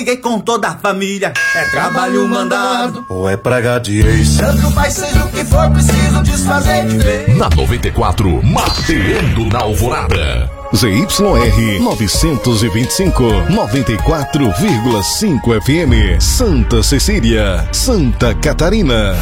liguei com toda a família. É trabalho mandado ou é praga de ex. Tanto faz, seja o que for preciso desfazer de vez. Na 94, Mateando na Alvorada. ZYR 925, 94,5 FM, Santa Cecília, Santa Catarina.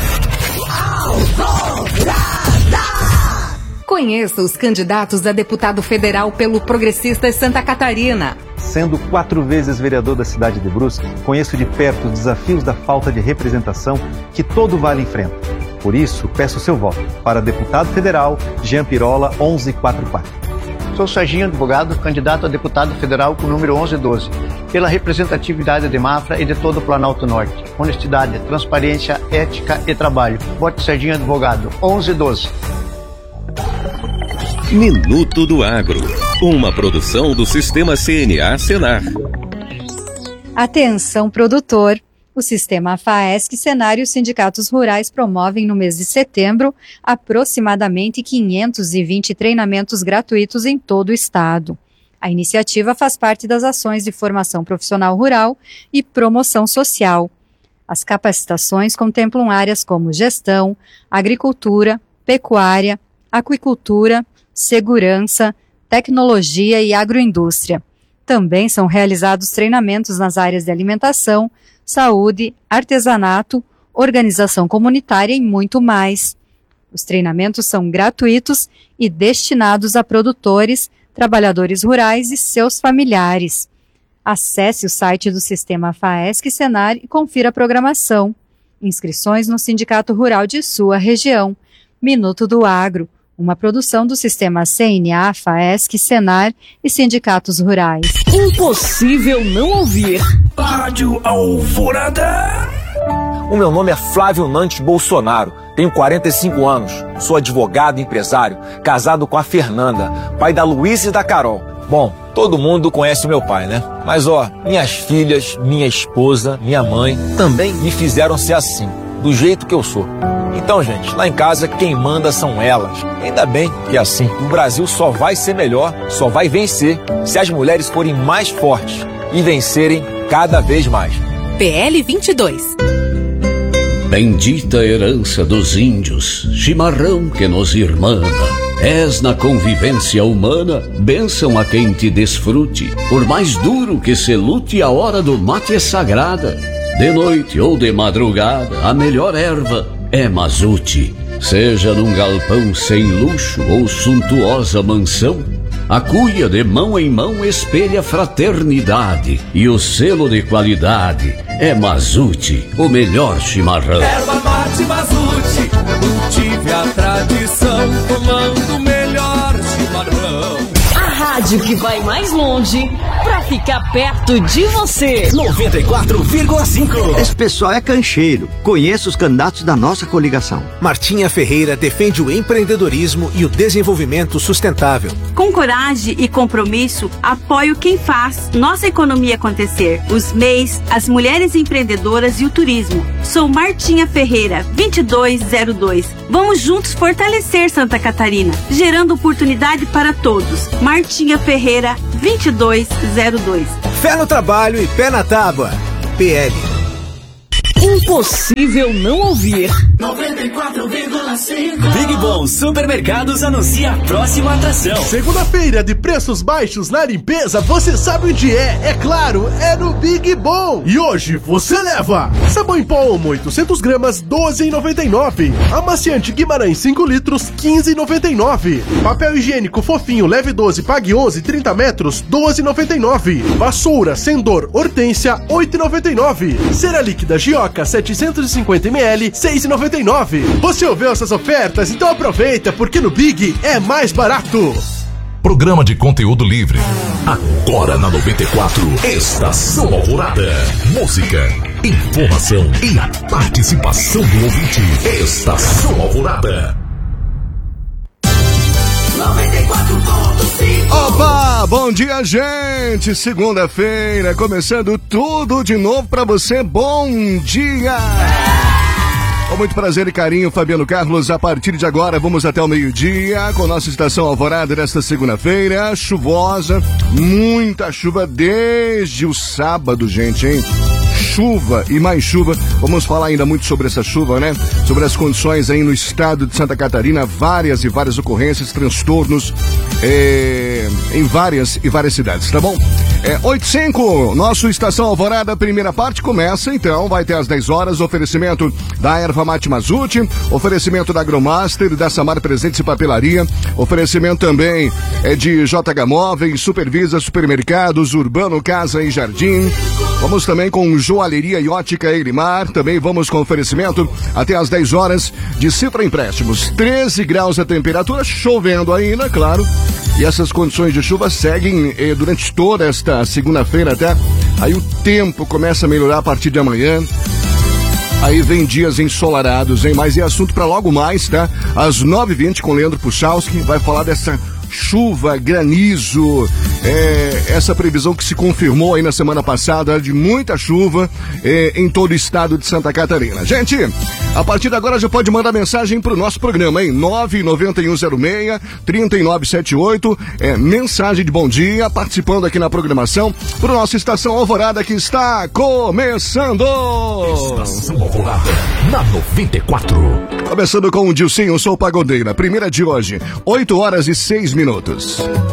Conheça os candidatos a deputado federal pelo Progressistas Santa Catarina. Sendo 4 vezes vereador da cidade de Brusque, conheço de perto os desafios da falta de representação que todo vale enfrenta. Por isso, peço seu voto para deputado federal Jean Pirola 1144. Sou Serginho Advogado, candidato a deputado federal com o número 1112, pela representatividade de Mafra e de todo o Planalto Norte. Honestidade, transparência, ética e trabalho. Vote Serginho Advogado, 1112. Minuto do Agro, uma produção do Sistema CNA Senar. Atenção, produtor! O Sistema FAESC, Senar e os sindicatos rurais promovem no mês de setembro aproximadamente 520 treinamentos gratuitos em todo o estado. A iniciativa faz parte das ações de formação profissional rural e promoção social. As capacitações contemplam áreas como gestão, agricultura, pecuária, aquicultura, segurança, tecnologia e agroindústria. Também são realizados treinamentos nas áreas de alimentação, saúde, artesanato, organização comunitária e muito mais. Os treinamentos são gratuitos e destinados a produtores, trabalhadores rurais e seus familiares. Acesse o site do Sistema FAESC Senar e confira a programação. Inscrições no Sindicato Rural de sua região. Minuto do Agro, uma produção do Sistema CNA, FAESC, Senar e sindicatos rurais. Impossível não ouvir. Rádio Alvorada. O meu nome é Flávio Nantes Bolsonaro, tenho 45 anos, sou advogado e empresário, casado com a Fernanda, pai da Luísa e da Carol. Bom, todo mundo conhece o meu pai, né? Mas minhas filhas, minha esposa, minha mãe também me fizeram ser assim, do jeito que eu sou. Então, gente, lá em casa quem manda são elas. Ainda bem que é assim. O Brasil só vai ser melhor, só vai vencer se as mulheres forem mais fortes e vencerem cada vez mais. PL 22. Bendita herança dos índios, chimarrão que nos irmana. És na convivência humana, bênção a quem te desfrute. Por mais duro que se lute, a hora do mate é sagrada. De noite ou de madrugada, a melhor erva é mazute. Seja num galpão sem luxo ou suntuosa mansão, a cuia de mão em mão espelha fraternidade. E o selo de qualidade é Mazute, o melhor chimarrão. Erva mate Mazute, cultive a tradição, tomando o melhor chimarrão. A rádio que vai mais longe pra ficar perto de você. 94,5. Esse pessoal é cancheiro. Conheça os candidatos da nossa coligação. Martinha Ferreira defende o empreendedorismo e o desenvolvimento sustentável. Com coragem e compromisso, apoio quem faz nossa economia acontecer. Os MEIs, as mulheres empreendedoras e o turismo. Sou Martinha Ferreira, 2202. Vamos juntos fortalecer Santa Catarina, gerando oportunidade para todos. Martinha Ferreira, 2202. Fé no trabalho e pé na tábua. PL. Impossível não ouvir. 94,5. Big Bom Supermercados anuncia a próxima atração. Segunda-feira de preços baixos na limpeza, você sabe onde é claro, é no Big Bom. E hoje você leva sabão em pó Omo 800 gramas, 12,99. Amaciante Guimarães 5 litros, 15,99. Papel higiênico fofinho, leve 12, pague 11, 30 metros, 12,99. Vassoura Sendor Hortência, 8,99. Cera líquida Gioca 750 ml, 6,99. Você ouviu essas ofertas? Então aproveita, porque no Big é mais barato. Programa de conteúdo livre. Agora na 94, Estação Alvorada. Música, informação e a participação do ouvinte. Estação Alvorada. 94,5. Opa, bom dia, gente. Segunda-feira, começando tudo de novo pra você. Bom dia. Com muito prazer e carinho, Fabiano Carlos, a partir de agora vamos até o meio-dia com nossa Estação Alvorada desta segunda-feira, chuvosa, muita chuva desde o sábado, gente, hein? Chuva e mais chuva, vamos falar ainda muito sobre essa chuva, né? Sobre as condições aí no estado de Santa Catarina, várias ocorrências, transtornos em várias cidades, tá bom? 8:05, nosso Estação Alvorada, primeira parte começa, então, vai até às 10 horas, oferecimento da Erva Mate Mazute, oferecimento da Agromaster, da Samar Presentes e Papelaria, oferecimento também de JH Móveis, Supervisa Supermercados, Urbano Casa e Jardim, vamos também com Joalheria e Ótica Eirimar, também vamos com oferecimento até às 10 horas de Cifra Empréstimos, 13 graus a temperatura, chovendo ainda, claro, e essas condições de chuva seguem durante toda esta segunda-feira até, aí o tempo começa a melhorar a partir de amanhã, aí vem dias ensolarados, hein? Mas é assunto para logo mais, tá? Às 9h20 com Leandro Puchalski, vai falar dessa chuva, granizo, essa previsão que se confirmou aí na semana passada de muita chuva em todo o estado de Santa Catarina. Gente, a partir de agora já pode mandar mensagem pro nosso programa, hein? 99106-3978, mensagem de bom dia, participando aqui na programação pro nossa Estação Alvorada que está começando! Estação Alvorada, na 94. Começando com o Dilcinho, sou pagodeira, primeira de hoje, 8h06.